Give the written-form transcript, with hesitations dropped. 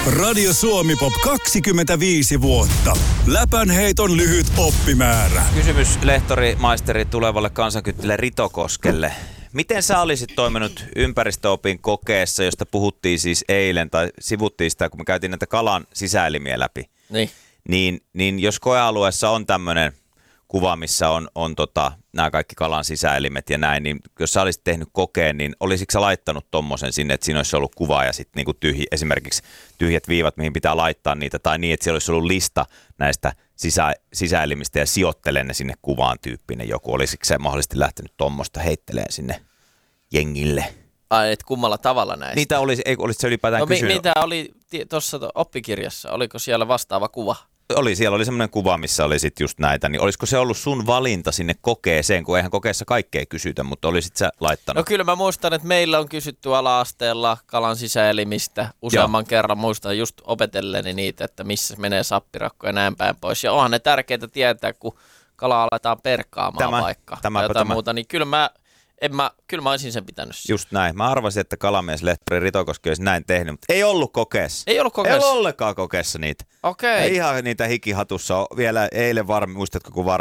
Radio Suomi Pop 25 vuotta. Läpänheiton lyhyt oppimäärä. Kysymys lehtori maisteri tulevalle kansankyttille Ritokoskelle. Miten sä olisit toiminut ympäristöopin kokeessa, josta puhuttiin siis eilen, tai sivuttiin sitä, kun me käytiin näitä kalan sisäelimiä läpi. Niin jos koealueessa on tämmöinen kuva, missä on nämä kaikki kalan sisäelimet ja näin, niin jos sä olisit tehnyt kokeen, niin olisitko sä laittanut tommosen sinne, että siinä olisi ollut kuva ja sitten niinku esimerkiksi tyhjät viivat, mihin pitää laittaa niitä, tai niin, että siellä olisi ollut lista näistä sisäelimistä ja sijoittelen ne sinne kuvaan tyyppinen joku. Olisitko sä mahdollisesti lähtenyt tommosta heitteleen sinne jengille? Ai, et kummalla tavalla näistä? Niitä olisitko sä ylipäätään kysynyt? Mitä oli tuossa oppikirjassa? Oliko siellä vastaava kuva? Siellä oli semmoinen kuva, missä oli sit just näitä, niin olisiko se ollut sun valinta sinne kokeeseen, kun eihän kokeessa kaikkea kysytä, mutta olisit sä laittanut? No kyllä mä muistan, että meillä on kysytty ala-asteella kalan sisäelimistä useamman kerran, muistan just opetelleni niitä, että missä menee sappirakko ja näin päin pois. Ja onhan ne tärkeää tietää, kun kalaa aletaan perkaamaan vaikka tai jotain muuta, niin kyllä mä olisin sen pitänyt. Just näin. Mä arvasin, että kalamies lehtori Ritokoski olisi näin tehnyt, mutta ei ollut kokeessa. Ei ollut kokeessa? Ei ollut ollenkaan kokeessa niitä. Okei. Ihan niitä hikihatussa vielä eilen muistatko kun